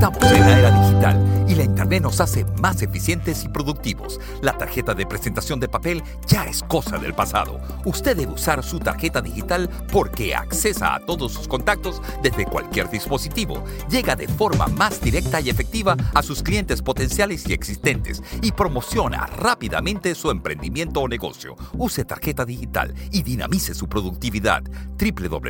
Estamos en la era digital y la Internet nos hace más eficientes y productivos. La tarjeta de presentación de papel ya es cosa del pasado. Usted debe usar su tarjeta digital porque accesa a todos sus contactos desde cualquier dispositivo. Llega de forma más directa y efectiva a sus clientes potenciales y existentes y promociona rápidamente su emprendimiento o negocio. Use tarjeta digital y dinamice su productividad. www.internet.gov